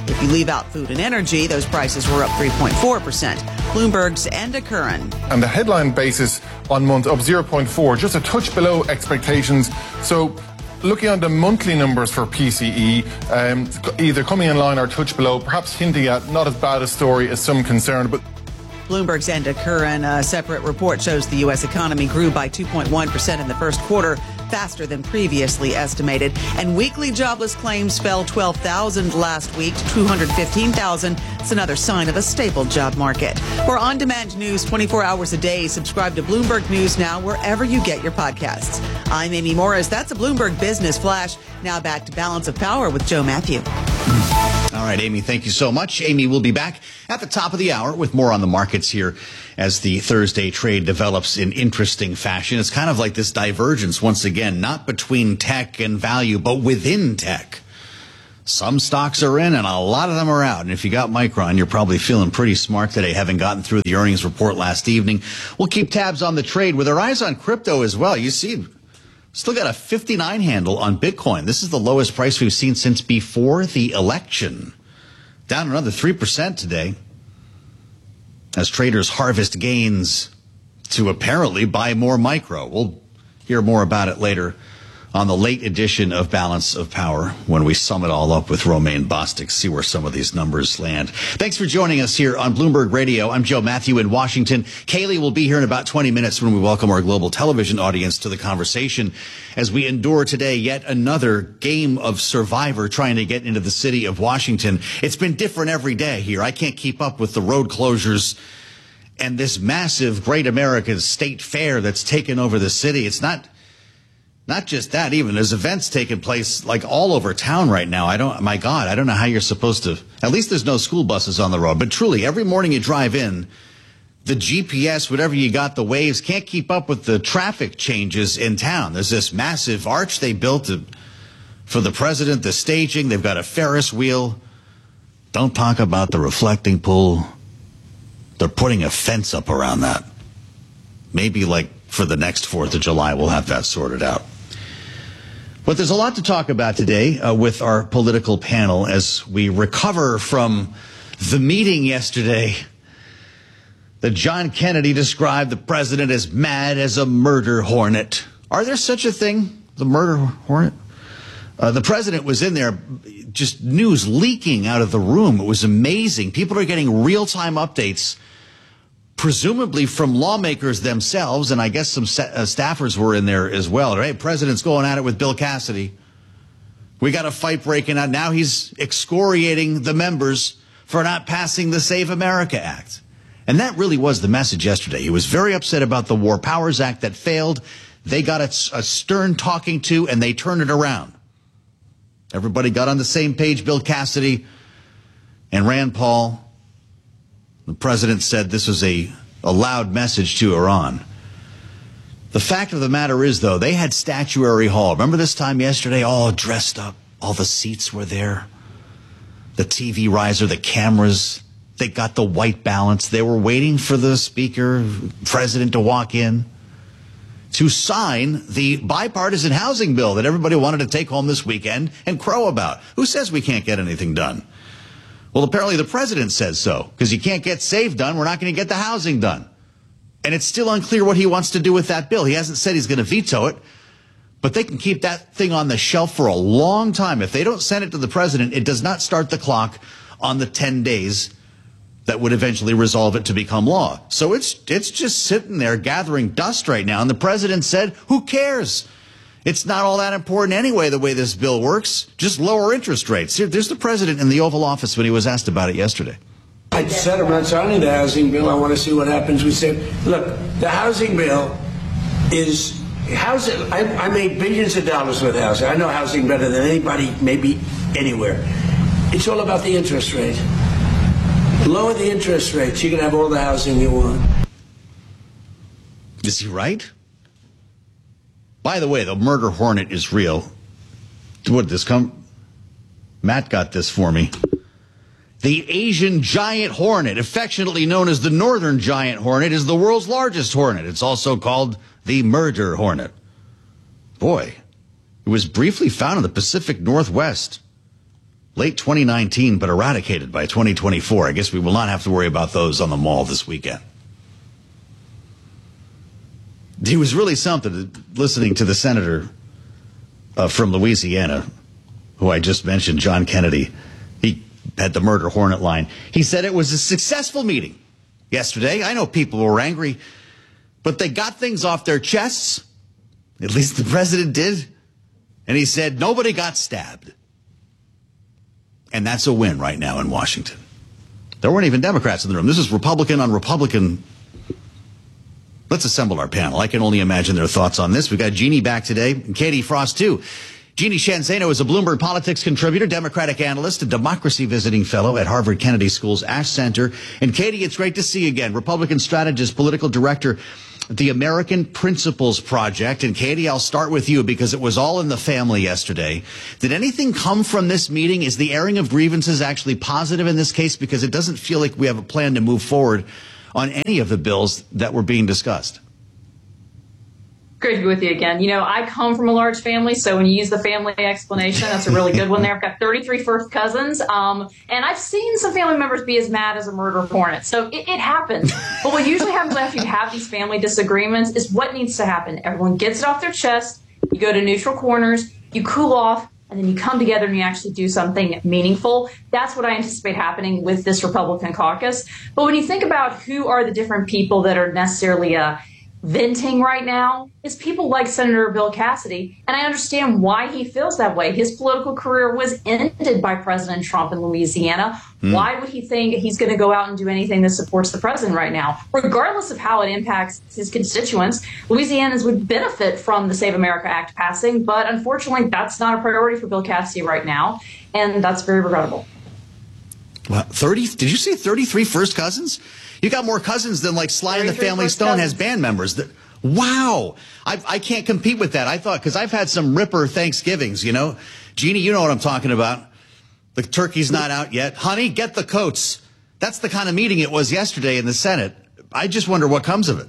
If you leave out food and energy, those prices were up three point four percent. Bloomberg's Enda Curran. And the headline basis on month up zero point four, just a touch below expectations. So looking at the monthly numbers for P C E, um, either coming in line or touch below, perhaps hinting at not as bad a story as some concerned, but Bloomberg's Enda Curran, a separate report shows the U S economy grew by two point one percent in the first quarter, faster than previously estimated. And weekly jobless claims fell twelve thousand last week to two hundred fifteen thousand. It's another sign of a stable job market. For on-demand news twenty-four hours a day, subscribe to Bloomberg News Now wherever you get your podcasts. I'm Amy Morris. That's a Bloomberg Business Flash. Now back to Balance of Power with Joe Matthew. All right, Amy, thank you so much. Amy will be back at the top of the hour with more on the markets here as the Thursday trade develops in interesting fashion. It's kind of like this divergence once again, not between tech and value, but within tech. Some stocks are in and a lot of them are out. And if you got Micron, you're probably feeling pretty smart today, having gotten through the earnings report last evening. We'll keep tabs on the trade with our eyes on crypto as well. You see, still got a fifty-nine handle on Bitcoin. This is the lowest price we've seen since before the election. Down another three percent today as traders harvest gains to apparently buy more micro. We'll hear more about it later on the late edition of Balance of Power when we sum it all up with Romaine Bostick, see where some of these numbers land. Thanks for joining us here on Bloomberg Radio. I'm Joe Matthew in Washington. Kaylee will be here in about twenty minutes when we welcome our global television audience to the conversation as we endure today yet another game of Survivor trying to get into the city of Washington. It's been different every day here. I can't keep up with the road closures and this massive Great American State Fair that's taken over the city. It's not Not just that, even there's events taking place like all over town right now. I don't, my God, I don't know how you're supposed to, at least there's no school buses on the road. But truly, every morning you drive in, the G P S, whatever you got, the waves, can't keep up with the traffic changes in town. There's this massive arch they built to, for the president, the staging. They've got a Ferris wheel. Don't talk about the reflecting pool. They're putting a fence up around that. Maybe like for the next fourth of July, we'll have that sorted out. But there's a lot to talk about today uh, with our political panel as we recover from the meeting yesterday that John Kennedy described the president as mad as a murder hornet. Are there such a thing, the murder hornet? Uh, the president was in there, just news leaking out of the room. It was amazing. People are getting real-time updates, presumably from lawmakers themselves, and I guess some st- uh, staffers were in there as well. Right? President's going at it with Bill Cassidy. We got a fight breaking out. Now he's excoriating the members for not passing the Save America Act. And that really was the message yesterday. He was very upset about the War Powers Act that failed. They got a, a stern talking to, and they turned it around. Everybody got on the same page, Bill Cassidy and Rand Paul. The president said this was a, a loud message to Iran. The fact of the matter is, though, they had Statuary Hall. Remember this time yesterday, all dressed up. All the seats were there. The T V riser, the cameras. They got the white balance. They were waiting for the speaker, president, to walk in to sign the bipartisan housing bill that everybody wanted to take home this weekend and crow about. Who says we can't get anything done? Well, apparently the president says so, because you can't get SAVE done. We're not going to get the housing done. And it's still unclear what he wants to do with that bill. He hasn't said he's going to veto it, but they can keep that thing on the shelf for a long time. If they don't send it to the president, it does not start the clock on the ten days that would eventually resolve it to become law. So it's it's just sitting there gathering dust right now. And the president said, who cares? It's not all that important anyway, the way this bill works. Just lower interest rates. Here, there's the president in the Oval Office when he was asked about it yesterday. I said I'm not signing the housing bill. I want to see what happens. We said, look, the housing bill is housing. I, I made billions of dollars with housing. I know housing better than anybody, maybe anywhere. It's all about the interest rate. Lower the interest rates, you can have all the housing you want. Is he right? By the way, the murder hornet is real. What did this come? Matt got this for me. The Asian giant hornet, affectionately known as the northern giant hornet, is the world's largest hornet. It's also called the murder hornet. Boy, it was briefly found in the Pacific Northwest. late twenty nineteen, but eradicated by twenty twenty-four. I guess we will not have to worry about those on the mall this weekend. He was really something, listening to the senator uh, from Louisiana, who I just mentioned, John Kennedy. He had the murder hornet line. He said it was a successful meeting yesterday. I know people were angry, but they got things off their chests. At least the president did. And he said nobody got stabbed. And that's a win right now in Washington. There weren't even Democrats in the room. This is Republican on Republican. Let's assemble our panel. I can only imagine their thoughts on this. We got Jeannie back today, and Katie Frost, too. Jeannie Sheehan Zaino is a Bloomberg politics contributor, Democratic analyst, and democracy visiting fellow at Harvard Kennedy School's Ash Center. And Katie, it's great to see you again. Republican strategist, political director, the American Principles Project. And Katie, I'll start with you because it was all in the family yesterday. Did anything come from this meeting? Is the airing of grievances actually positive in this case? Because it doesn't feel like we have a plan to move forward on any of the bills that were being discussed. Great to be with you again. You know, I come from a large family, so when you use the family explanation, that's a really good one there. I've got thirty-three first cousins, um, and I've seen some family members be as mad as a murder hornet. So it, it happens. But what usually happens after you have these family disagreements is what needs to happen. Everyone gets it off their chest, you go to neutral corners, you cool off, and then you come together and you actually do something meaningful. That's what I anticipate happening with this Republican caucus. But when you think about who are the different people that are necessarily uh, venting right now, it's people like Senator Bill Cassidy. And I understand why he feels that way. His political career was ended by President Trump in Louisiana. Mm. Why would he think he's going to go out and do anything that supports the president right now? Regardless of how it impacts his constituents, Louisianans would benefit from the Save America Act passing. But unfortunately, that's not a priority for Bill Cassidy right now. And that's very regrettable. Well, thirty, did you say thirty-three first cousins? You got more cousins than like Sly and the Family Stone has band members. That, wow. I, I can't compete with that. I thought, because I've had some ripper Thanksgivings, you know. Jeannie, you know what I'm talking about. The turkey's not out yet. Honey, get the coats. That's the kind of meeting it was yesterday in the Senate. I just wonder what comes of it.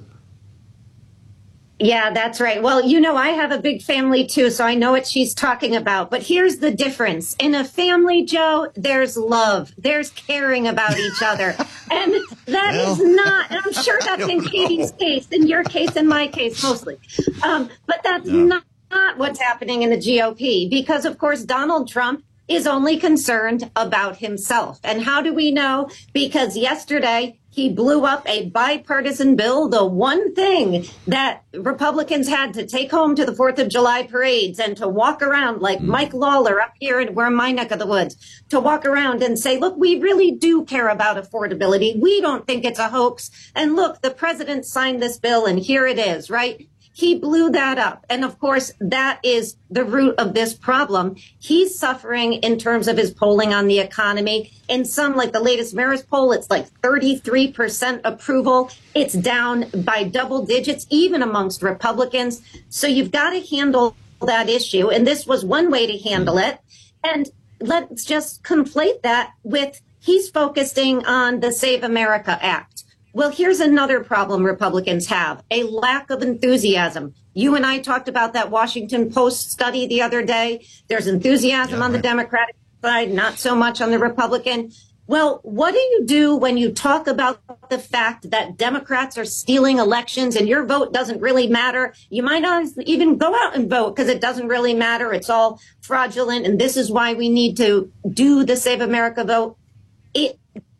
Yeah, that's right. Well, you know, I have a big family, too, so I know what she's talking about. But here's the difference. In a family, Joe, there's love. There's caring about each other. And that well, is not, and I'm sure that's in Katie's know. case, in your case, in my case, mostly. Um, but that's no. not, not what's happening in the G O P, because, of course, Donald Trump is only concerned about himself. And how do we know? Because yesterday he blew up a bipartisan bill, the one thing that Republicans had to take home to the fourth of July parades and to walk around like mm. Mike Lawler up here in where my neck of the woods, to walk around and say, look, we really do care about affordability. We don't think it's a hoax. And look, the president signed this bill and here it is, right? He blew that up. And of course, that is the root of this problem. He's suffering in terms of his polling on the economy. In some, like the latest Marist poll, it's like thirty-three percent approval. It's down by double digits, even amongst Republicans. So you've got to handle that issue. And this was one way to handle it. And let's just conflate that with he's focusing on the Save America Act. Well, here's another problem Republicans have, a lack of enthusiasm. You and I talked about that Washington Post study the other day. There's enthusiasm yeah, on the right. Democratic side, not so much on the Republican. Well, what do you do when you talk about the fact that Democrats are stealing elections and your vote doesn't really matter? You might not even go out and vote because it doesn't really matter. It's all fraudulent. And this is why we need to do the Save America vote. It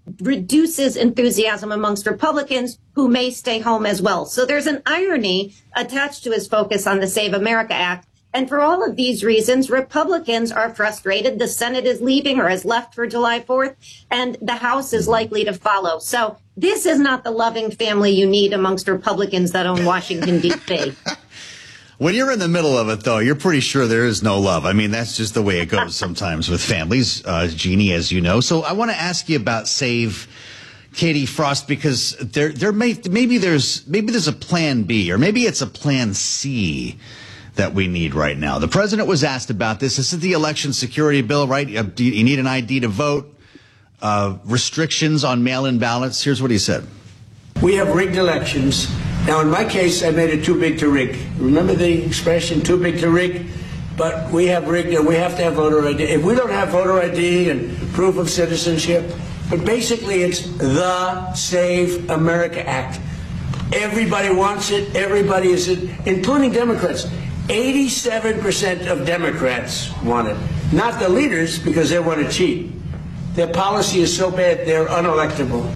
reduces enthusiasm amongst Republicans who may stay home as well. So there's an irony attached to his focus on the Save America Act. And for all of these reasons, Republicans are frustrated. The Senate is leaving or has left for July fourth, and the House is likely to follow. So this is not the loving family you need amongst Republicans that own Washington, D C When you're in the middle of it, though, you're pretty sure there is no love. I mean, that's just the way it goes sometimes with families, uh, Jeannie, as you know. So I want to ask you about Save, Katie Frost, because there, there may, maybe there's, maybe there's a plan B, or maybe it's a plan C that we need right now. The president was asked about this. This is the election security bill, right? You need an I D to vote, uh, restrictions on mail-in ballots. Here's what he said. We have rigged elections. Now, in my case, I made it too big to rig. Remember the expression, too big to rig? but we have rigged it. We have to have voter I D. If we don't have voter I D and proof of citizenship, but basically it's the Save America Act. Everybody wants it. Everybody is it, including Democrats. eighty-seven percent of Democrats want it. Not the leaders, because they want to cheat. Their policy is so bad, they're unelectable.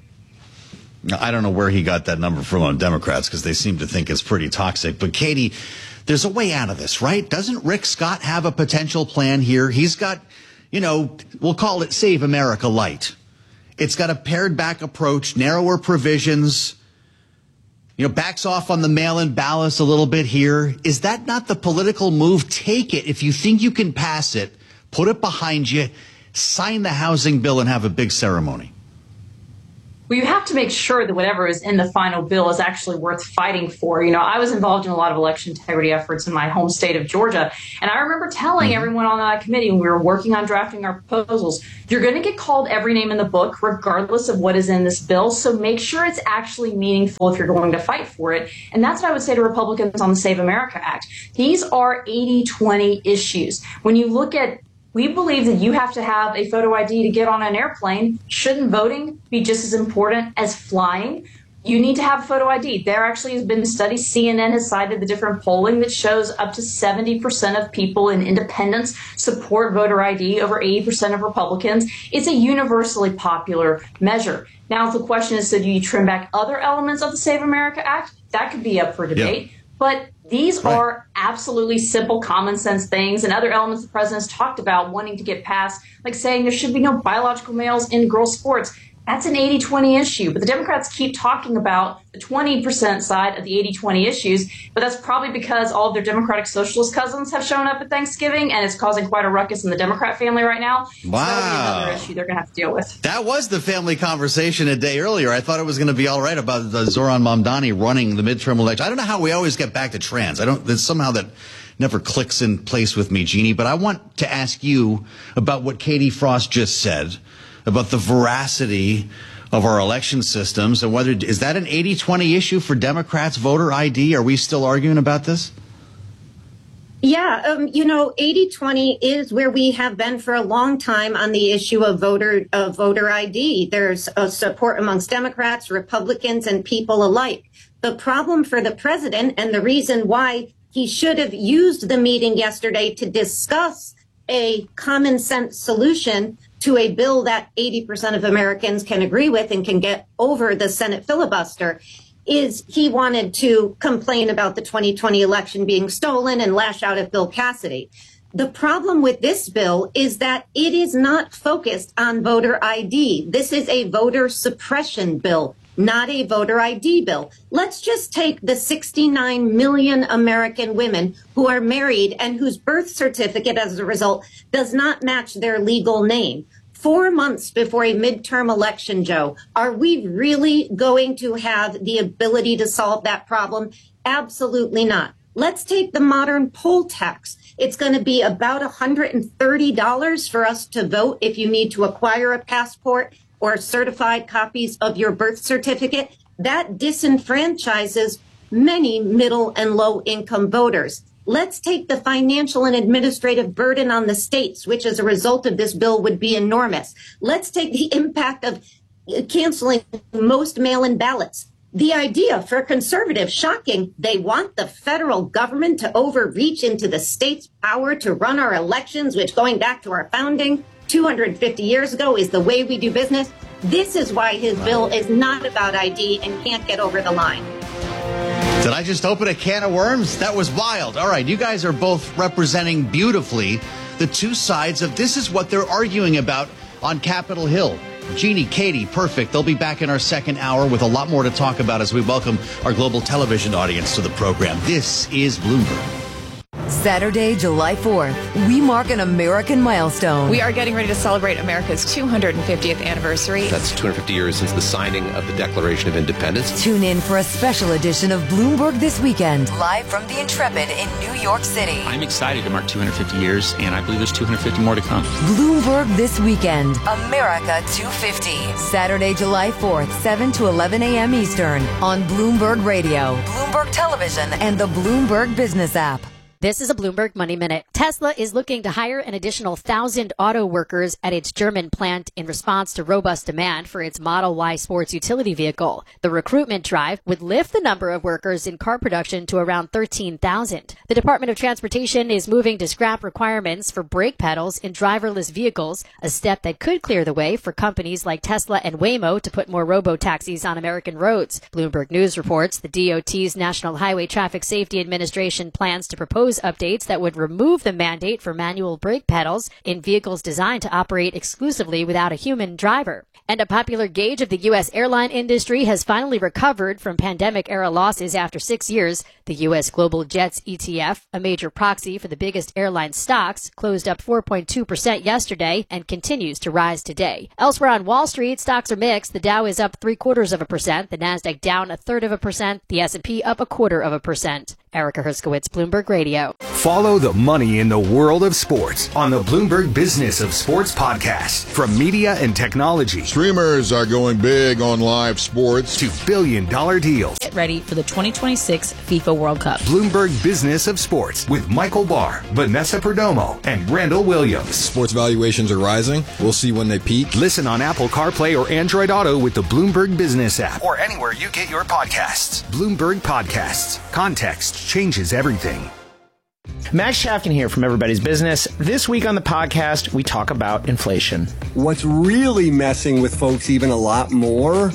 I don't know where he got that number from on Democrats, because they seem to think it's pretty toxic. But, Katie, there's a way out of this, right? Doesn't Rick Scott have a potential plan here? He's got, you know, we'll call it Save America Light. It's got a pared-back approach, narrower provisions, you know, backs off on the mail-in ballots a little bit here. Is that not the political move? Take it. If you think you can pass it, put it behind you, sign the housing bill, and have a big ceremony. Well, you have to make sure that whatever is in the final bill is actually worth fighting for. You know, I was involved in a lot of election integrity efforts in my home state of Georgia. And I remember telling mm-hmm. everyone on that committee when we were working on drafting our proposals, you're going to get called every name in the book, regardless of what is in this bill. So make sure it's actually meaningful if you're going to fight for it. And that's what I would say to Republicans on the Save America Act. These are eighty twenty issues. When you look at We believe that you have to have a photo I D to get on an airplane. Shouldn't voting be just as important as flying? You need to have a photo I D. There actually has been studies. C N N has cited the different polling that shows up to seventy percent of people in independents support voter I D, over eighty percent of Republicans. It's a universally popular measure. Now, the question is, so do you trim back other elements of the Save America Act? That could be up for debate. Yep. But these right. are absolutely simple, common sense things, and other elements the president's talked about wanting to get passed, like saying there should be no biological males in girls' sports. That's an eighty twenty issue. But the Democrats keep talking about the twenty percent side of the eighty twenty issues, but that's probably because all of their Democratic Socialist cousins have shown up at Thanksgiving, and it's causing quite a ruckus in the Democrat family right now. Wow. So that'll be another issue they're going to have to deal with. That was the family conversation a day earlier. I thought it was going to be all right about the Zoran Mamdani running the midterm election. I don't know how we always get back to trans. I don't, there's somehow that never clicks in place with me, Jeannie, but I want to ask you about what Katie Frost just said about the veracity of our election systems, and whether, is that an eighty twenty issue for Democrats, voter I D? Are we still arguing about this? Yeah, um, you know, eighty twenty is where we have been for a long time on the issue of voter of voter I D. There's a support amongst Democrats, Republicans, and people alike. The problem for the president, and the reason why he should have used the meeting yesterday to discuss a common sense solution to a bill that eighty percent of Americans can agree with and can get over the Senate filibuster, is he wanted to complain about the twenty twenty election being stolen and lash out at Bill Cassidy. The problem with this bill is that it is not focused on voter I D. This is a voter suppression bill, not a voter I D bill. Let's just take the sixty-nine million American women who are married and whose birth certificate, as a result, does not match their legal name. Four months before a midterm election, Joe, are we really going to have the ability to solve that problem? Absolutely not. Let's take the modern poll tax. It's going to be about one hundred thirty dollars for us to vote if you need to acquire a passport or certified copies of your birth certificate. That disenfranchises many middle and low income voters. Let's take the financial and administrative burden on the states, which as a result of this bill would be enormous. Let's take the impact of canceling most mail-in ballots. The idea for conservatives, shocking, they want the federal government to overreach into the state's power to run our elections, which going back to our founding two hundred fifty years ago is the way we do business. This is why his bill is not about I D and can't get over the line. Did I just open a can of worms? That was wild. All right, you guys are both representing beautifully the two sides of this is what they're arguing about on Capitol Hill. Jeannie, Katie, perfect. They'll be back in our second hour with a lot more to talk about as we welcome our global television audience to the program. This is Bloomberg. Saturday, July fourth, we mark an American milestone. We are getting ready to celebrate America's two hundred fiftieth anniversary. That's two hundred fifty years since the signing of the Declaration of Independence. Tune in for a special edition of Bloomberg This Weekend, live from the Intrepid in New York City. I'm excited to mark two hundred fifty years, and I believe there's two hundred fifty more to come. Bloomberg This Weekend, America two fifty. Saturday, July fourth, seven to eleven a.m. Eastern on Bloomberg Radio, Bloomberg Television, and the Bloomberg Business app. This is a Bloomberg Money Minute. Tesla is looking to hire an additional thousand auto workers at its German plant in response to robust demand for its Model Y sports utility vehicle. The recruitment drive would lift the number of workers in car production to around thirteen thousand. The Department of Transportation is moving to scrap requirements for brake pedals in driverless vehicles, a step that could clear the way for companies like Tesla and Waymo to put more robo-taxis on American roads. Bloomberg News reports the D O T's National Highway Traffic Safety Administration plans to propose updates that would remove the mandate for manual brake pedals in vehicles designed to operate exclusively without a human driver. And a popular gauge of the U S airline industry has finally recovered from pandemic-era losses after six years. The U S Global Jets E T F, a major proxy for the biggest airline stocks, closed up four point two percent yesterday and continues to rise today. Elsewhere on Wall Street, stocks are mixed. The Dow is up three quarters of a percent, the Nasdaq down a third of a percent, the S and P up a quarter of a percent. Erica Herskowitz, Bloomberg Radio. Follow the money in the world of sports on the Bloomberg Business of Sports podcast. From media and technology. Streamers are going big on live sports. To billion dollar deals. Get ready for the twenty twenty-six FIFA World Cup. Bloomberg Business of Sports with Michael Barr, Vanessa Perdomo, and Randall Williams. Sports valuations are rising. We'll see when they peak. Listen on Apple CarPlay or Android Auto with the Bloomberg Business app. Or anywhere you get your podcasts. Bloomberg Podcasts. Context changes everything. Max Chafkin here from Everybody's Business. This week on the podcast, we talk about inflation. What's really messing with folks even a lot more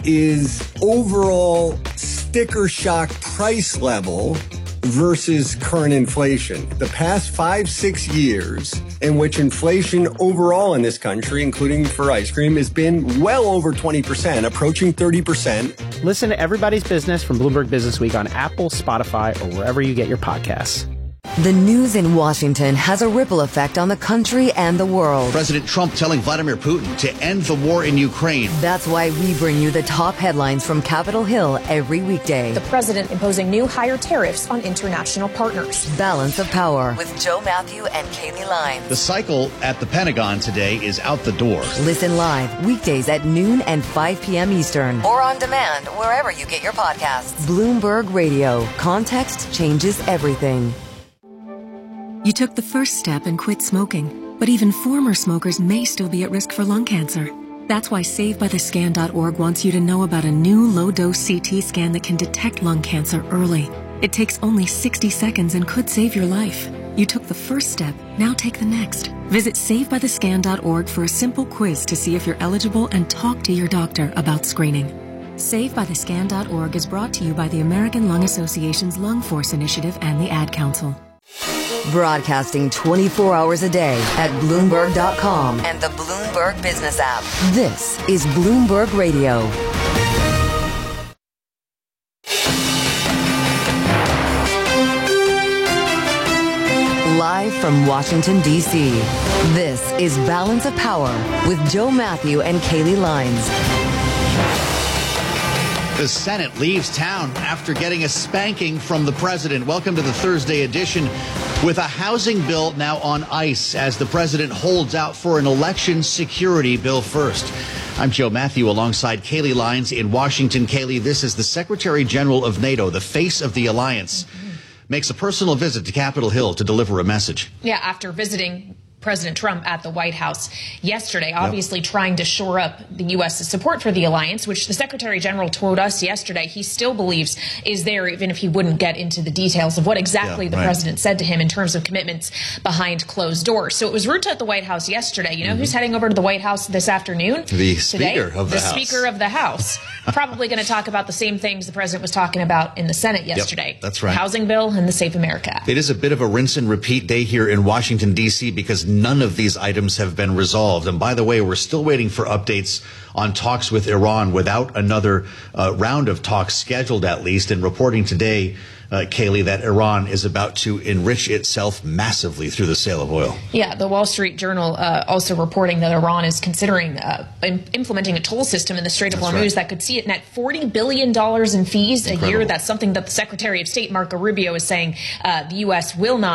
is overall sticker shock price level versus current inflation. The past five, six years in which inflation overall in this country, including for ice cream, has been well over twenty percent, approaching thirty percent. Listen to Everybody's Business from Bloomberg Business Week on Apple, Spotify, or wherever you get your podcasts. The news in Washington has a ripple effect on the country and the world. President Trump telling Vladimir Putin to end the war in Ukraine. That's why we bring you the top headlines from Capitol Hill every weekday. The president imposing new higher tariffs on international partners. Balance of Power with Joe Matthew and Kaylee Lyons. The cycle at the Pentagon today is out the door. Listen live weekdays at noon and five p.m. Eastern. Or on demand wherever you get your podcasts. Bloomberg Radio. Context changes everything. You took the first step and quit smoking, but even former smokers may still be at risk for lung cancer. That's why Save By The Scan dot org wants you to know about a new low-dose C T scan that can detect lung cancer early. It takes only sixty seconds and could save your life. You took the first step, now take the next. Visit Save By The Scan dot org for a simple quiz to see if you're eligible and talk to your doctor about screening. Save By The Scan dot org is brought to you by the American Lung Association's Lung Force Initiative and the Ad Council. Broadcasting twenty-four hours a day at Bloomberg dot com and the Bloomberg Business app. This is Bloomberg Radio. Live from Washington, D C, this is Balance of Power with Joe Matthew and Kaylee Lyons. The Senate leaves town after getting a spanking from the president. Welcome to the Thursday edition with a housing bill now on ice as the president holds out for an election security bill first. I'm Joe Matthew alongside Kaylee Lyons in Washington. Kaylee, this is the Secretary General of NATO, the face of the alliance, makes a personal visit to Capitol Hill to deliver a message. Yeah, after visiting President Trump at the White House yesterday, obviously yep. trying to shore up the U S support for the alliance, which the Secretary General told us yesterday he still believes is there, even if he wouldn't get into the details of what exactly yeah, the right. president said to him in terms of commitments behind closed doors. So it was Ruta at the White House yesterday. You know mm-hmm. who's heading over to the White House this afternoon? The Today? Speaker of the, the House. The Speaker of the House. Probably going to talk about the same things the president was talking about in the Senate yesterday. Yep, that's right. The housing bill and the Safe America Act. It is a bit of a rinse and repeat day here in Washington, D C, because none of these items have been resolved. And by the way, we're still waiting for updates on talks with Iran without another uh, round of talks scheduled, at least. And reporting today, uh, Kaylee, that Iran is about to enrich itself massively through the sale of oil. Yeah, the Wall Street Journal uh, also reporting that Iran is considering uh, im- implementing a toll system in the Strait of Hormuz right. that could see it net forty billion dollars in fees Incredible. a year. That's something that the Secretary of State, Marco Rubio, is saying uh, the U S will not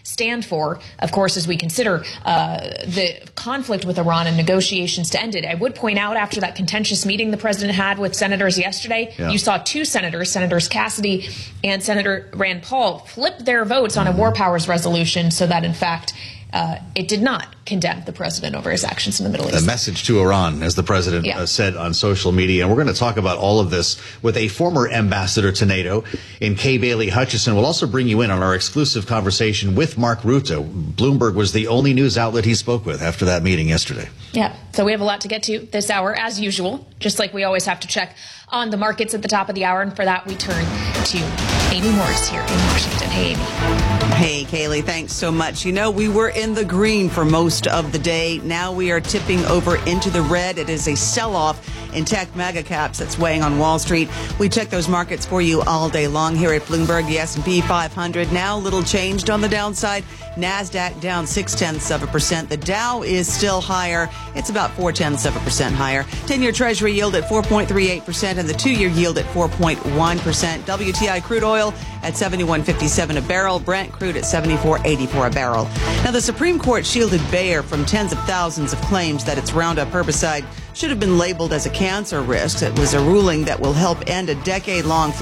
stand for, of course, as we consider uh, the conflict with Iran and negotiations to end it. I would point out, after that contentious meeting the president had with senators yesterday, yeah. you saw two senators, Senators Cassidy and Senator Rand Paul, flip their votes on a war powers resolution so that, in fact, Uh, it did not condemn the president over his actions in the Middle East. A message to Iran, as the president yeah. uh, said on social media. And we're going to talk about all of this with a former ambassador to NATO in Kay Bailey Hutchison. We'll also bring you in on our exclusive conversation with Mark Rutte. Bloomberg was the only news outlet he spoke with after that meeting yesterday. Yeah, so we have a lot to get to this hour, as usual, just like we always have to check on the markets at the top of the hour. And for that, we turn to Amy Morris here in Washington. Hey, Amy. Hey, Kaylee, thanks so much. You know, we were in the green for most of the day. Now we are tipping over into the red. It is a sell-off in tech mega caps that's weighing on Wall Street. We check those markets for you all day long here at Bloomberg. The S and P five hundred now a little changed on the downside. NASDAQ down six-tenths of a percent. The Dow is still higher. It's about four-tenths of a percent higher. ten-year Treasury yield at four point three eight percent and the two-year yield at four point one percent. W T I crude oil at seventy-one fifty-seven a barrel. Brent crude at seventy-four eighty-four a barrel. Now, the Supreme Court shielded Bayer from tens of thousands of claims that its Roundup herbicide should have been labeled as a cancer risk. It was a ruling that will help end a decade-long